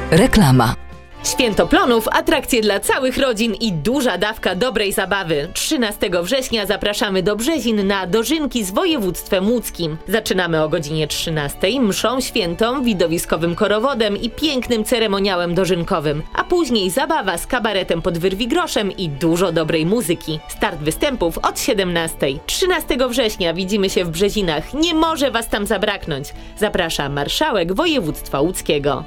Reklama. Święto Plonów, atrakcje dla całych rodzin i duża dawka dobrej zabawy. 13 września zapraszamy do Brzezin na dożynki z województwem łódzkim. Zaczynamy o godzinie 13, mszą świętą, widowiskowym korowodem i pięknym ceremoniałem dożynkowym. A później zabawa z kabaretem pod wyrwigroszem i dużo dobrej muzyki. Start występów od 17. 13 września widzimy się w Brzezinach. Nie może was tam zabraknąć. Zaprasza marszałek województwa łódzkiego.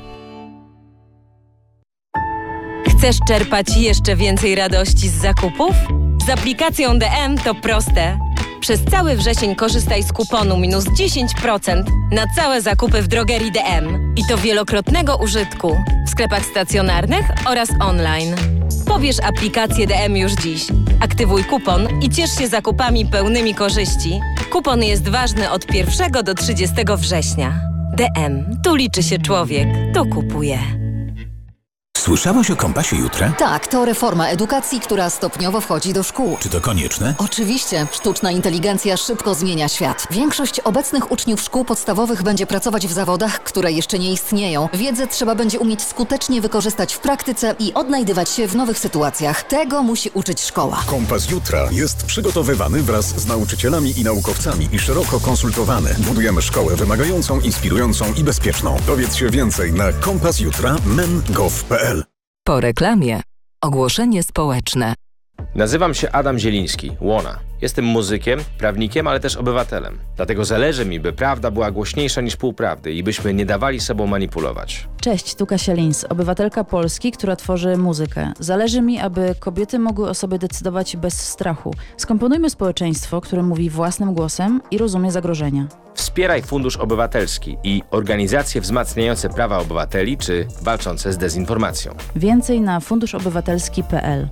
Chcesz czerpać jeszcze więcej radości z zakupów? Z aplikacją DM to proste. Przez cały wrzesień korzystaj z kuponu minus 10% na całe zakupy w drogerii DM. I to wielokrotnego użytku w sklepach stacjonarnych oraz online. Pobierz aplikację DM już dziś. Aktywuj kupon i ciesz się zakupami pełnymi korzyści. Kupon jest ważny od 1 do 30 września. DM. Tu liczy się człowiek. Tu kupuje. Słyszałaś o Kompasie Jutra? Tak, to reforma edukacji, która stopniowo wchodzi do szkół. Czy to konieczne? Oczywiście, sztuczna inteligencja szybko zmienia świat. Większość obecnych uczniów szkół podstawowych będzie pracować w zawodach, które jeszcze nie istnieją. Wiedzę trzeba będzie umieć skutecznie wykorzystać w praktyce i odnajdywać się w nowych sytuacjach. Tego musi uczyć szkoła. Kompas Jutra jest przygotowywany wraz z nauczycielami i naukowcami i szeroko konsultowany. Budujemy szkołę wymagającą, inspirującą i bezpieczną. Dowiedz się więcej na kompasjutra.men.gov.pl. Po reklamie. Ogłoszenie społeczne. Nazywam się Adam Zieliński, Łona. Jestem muzykiem, prawnikiem, ale też obywatelem. Dlatego zależy mi, by prawda była głośniejsza niż półprawdy i byśmy nie dawali sobą manipulować. Cześć, tu Kasia Lins, obywatelka Polski, która tworzy muzykę. Zależy mi, aby kobiety mogły o sobie decydować bez strachu. Skomponujmy społeczeństwo, które mówi własnym głosem i rozumie zagrożenia. Wspieraj Fundusz Obywatelski i organizacje wzmacniające prawa obywateli czy walczące z dezinformacją. Więcej na funduszobywatelski.pl.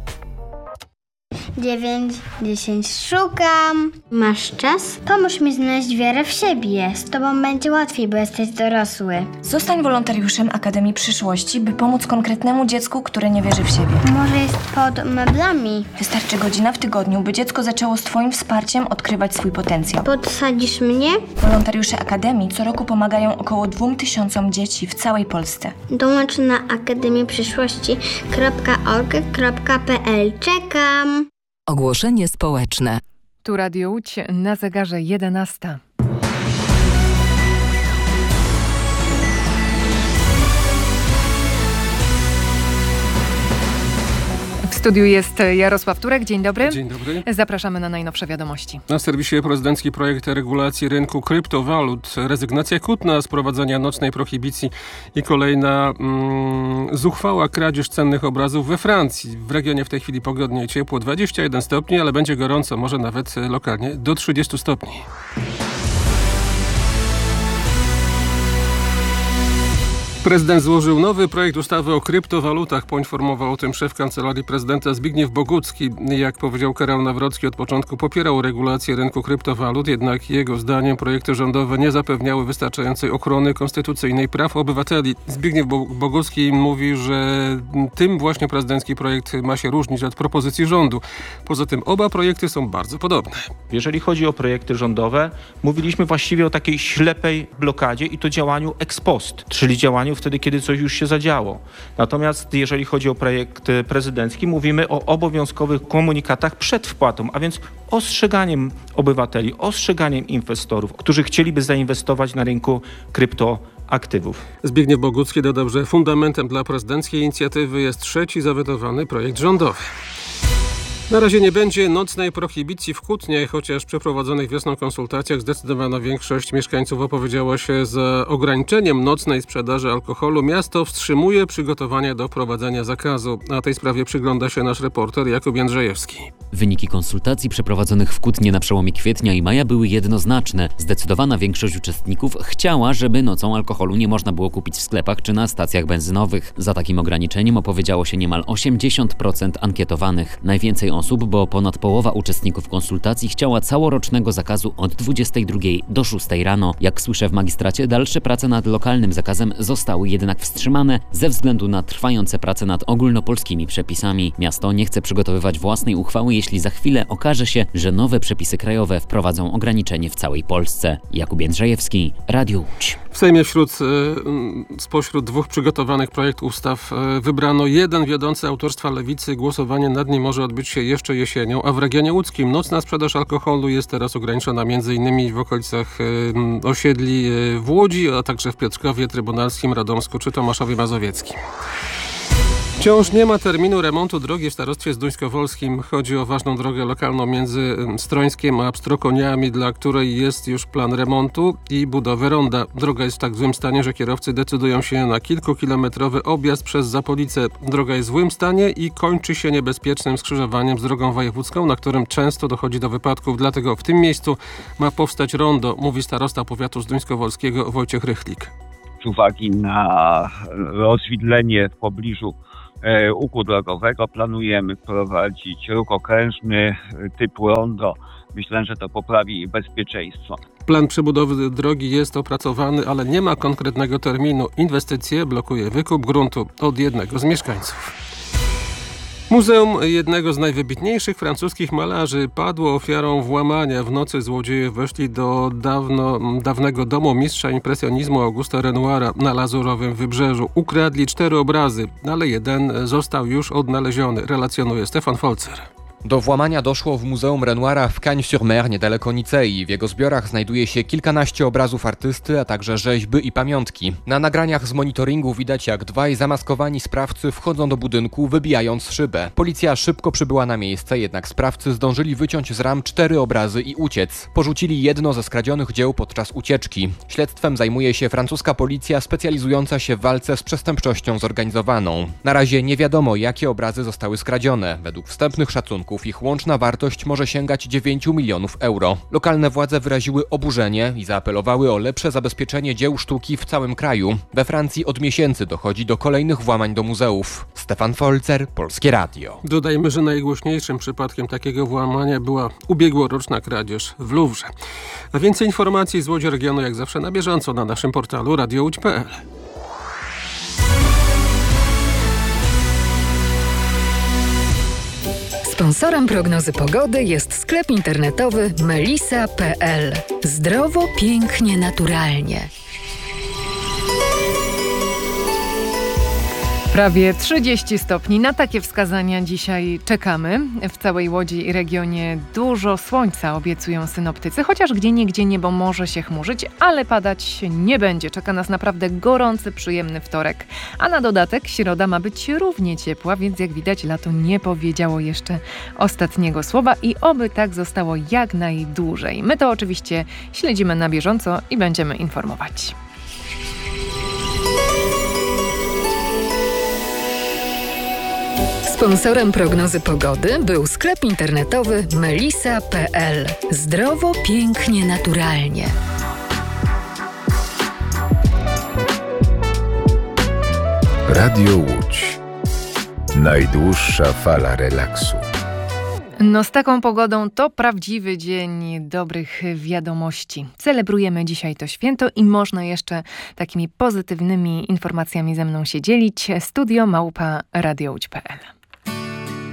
9, 10 szukam. Masz czas? Pomóż mi znaleźć wiarę w siebie. Z tobą będzie łatwiej, bo jesteś dorosły. Zostań wolontariuszem Akademii Przyszłości, by pomóc konkretnemu dziecku, które nie wierzy w siebie. Może jest pod meblami. Wystarczy godzina w tygodniu, by dziecko zaczęło z twoim wsparciem odkrywać swój potencjał. Podsadzisz mnie? Wolontariusze Akademii co roku pomagają około 2000 dzieci w całej Polsce. Dołącz na akademieprzyszłości.org.pl. Czekam. Ogłoszenie społeczne. Tu Radio Łódź, na zegarze 11. W studiu jest Jarosław Turek. Dzień dobry. Dzień dobry. Zapraszamy na najnowsze wiadomości. Na serwisie prezydencki projekt regulacji rynku kryptowalut. Rezygnacja Kutna z prowadzenia nocnej prohibicji i kolejna zuchwała kradzież cennych obrazów we Francji. W regionie w tej chwili pogodnie i ciepło, 21 stopni, ale będzie gorąco, może nawet lokalnie do 30 stopni. Prezydent złożył nowy projekt ustawy o kryptowalutach. Poinformował o tym szef Kancelarii Prezydenta Zbigniew Bogucki. Jak powiedział Karol Nawrocki, od początku popierał regulację rynku kryptowalut, jednak jego zdaniem projekty rządowe nie zapewniały wystarczającej ochrony konstytucyjnej praw obywateli. Zbigniew Bogucki mówi, że tym właśnie prezydencki projekt ma się różnić od propozycji rządu. Poza tym oba projekty są bardzo podobne. Jeżeli chodzi o projekty rządowe, mówiliśmy właściwie o takiej ślepej blokadzie i to działaniu ex post, czyli działaniu wtedy, kiedy coś już się zadziało. Natomiast jeżeli chodzi o projekt prezydencki, mówimy o obowiązkowych komunikatach przed wpłatą, a więc ostrzeganiem obywateli, ostrzeganiem inwestorów, którzy chcieliby zainwestować na rynku kryptoaktywów. Zbigniew Bogucki dodał, że fundamentem dla prezydenckiej inicjatywy jest trzeci zawetowany projekt rządowy. Na razie nie będzie nocnej prohibicji w Kutnie, chociaż w przeprowadzonych wiosną konsultacjach zdecydowana większość mieszkańców opowiedziała się za ograniczeniem nocnej sprzedaży alkoholu. Miasto wstrzymuje przygotowania do wprowadzenia zakazu. Na tej sprawie przygląda się nasz reporter Jakub Jędrzejewski. Wyniki konsultacji przeprowadzonych w Kutnie na przełomie kwietnia i maja były jednoznaczne. Zdecydowana większość uczestników chciała, żeby nocą alkoholu nie można było kupić w sklepach czy na stacjach benzynowych. Za takim ograniczeniem opowiedziało się niemal 80% ankietowanych. Najwięcej osób, bo ponad połowa uczestników konsultacji chciała całorocznego zakazu od 22 do 6 rano. Jak słyszę w magistracie, dalsze prace nad lokalnym zakazem zostały jednak wstrzymane ze względu na trwające prace nad ogólnopolskimi przepisami. Miasto nie chce przygotowywać własnej uchwały, jeśli za chwilę okaże się, że nowe przepisy krajowe wprowadzą ograniczenie w całej Polsce. Jakub Jędrzejewski, Radio Łódź. W Sejmie spośród 2 przygotowanych projektów ustaw wybrano jeden wiodący autorstwa Lewicy. Głosowanie nad nim może odbyć się jeszcze jesienią, a w regionie łódzkim nocna sprzedaż alkoholu jest teraz ograniczona m.in. w okolicach osiedli w Łodzi, a także w Piotrkowie Trybunalskim, Radomsku czy Tomaszowie Mazowieckim. Wciąż nie ma terminu remontu drogi w starostwie zduńskowolskim. Chodzi o ważną drogę lokalną między Strońskiem a Pstrokoniami, dla której jest już plan remontu i budowy ronda. Droga jest w tak złym stanie, że kierowcy decydują się na kilkukilometrowy objazd przez Zapolicę. Droga jest w złym stanie i kończy się niebezpiecznym skrzyżowaniem z drogą wojewódzką, na którym często dochodzi do wypadków. Dlatego w tym miejscu ma powstać rondo, mówi starosta powiatu zduńskowolskiego Wojciech Rychlik. Z uwagi na rozwidlenie w pobliżu łuku drogowego planujemy wprowadzić ruch okrężny typu rondo. Myślę, że to poprawi bezpieczeństwo. Plan przebudowy drogi jest opracowany, ale nie ma konkretnego terminu. Inwestycje blokuje wykup gruntu od jednego z mieszkańców. Muzeum jednego z najwybitniejszych francuskich malarzy padło ofiarą włamania. W nocy złodzieje weszli do dawnego domu mistrza impresjonizmu Augusta Renoira na Lazurowym Wybrzeżu. Ukradli 4 obrazy, ale jeden został już odnaleziony, relacjonuje Stefan Folzer. Do włamania doszło w Muzeum Renoira w Cagnes-sur-Mer, niedaleko Nicei. W jego zbiorach znajduje się kilkanaście obrazów artysty, a także rzeźby i pamiątki. Na nagraniach z monitoringu widać, jak 2 zamaskowani sprawcy wchodzą do budynku, wybijając szybę. Policja szybko przybyła na miejsce, jednak sprawcy zdążyli wyciąć z ram 4 obrazy i uciec. Porzucili jedno ze skradzionych dzieł podczas ucieczki. Śledztwem zajmuje się francuska policja specjalizująca się w walce z przestępczością zorganizowaną. Na razie nie wiadomo, jakie obrazy zostały skradzione. Według wstępnych szacunków ich łączna wartość może sięgać 9 milionów euro. Lokalne władze wyraziły oburzenie i zaapelowały o lepsze zabezpieczenie dzieł sztuki w całym kraju. We Francji od miesięcy dochodzi do kolejnych włamań do muzeów. Stefan Folzer, Polskie Radio. Dodajmy, że najgłośniejszym przypadkiem takiego włamania była ubiegłoroczna kradzież w Louvre. A więcej informacji z Łodzi regionu jak zawsze na bieżąco na naszym portalu radiołódź.pl. Sponsorem prognozy pogody jest sklep internetowy melisa.pl. Zdrowo, pięknie, naturalnie. Prawie 30 stopni. Na takie wskazania dzisiaj czekamy. W całej Łodzi i regionie dużo słońca obiecują synoptycy, chociaż gdzieniegdzie niebo może się chmurzyć, ale padać nie będzie. Czeka nas naprawdę gorący, przyjemny wtorek. A na dodatek środa ma być równie ciepła, więc jak widać lato nie powiedziało jeszcze ostatniego słowa i oby tak zostało jak najdłużej. My to oczywiście śledzimy na bieżąco i będziemy informować. Sponsorem prognozy pogody był sklep internetowy melisa.pl. Zdrowo, pięknie, naturalnie. Radio Łódź. Najdłuższa fala relaksu. No z taką pogodą to prawdziwy dzień dobrych wiadomości. Celebrujemy dzisiaj to święto i można jeszcze takimi pozytywnymi informacjami ze mną się dzielić. Studio @radiołódź.pl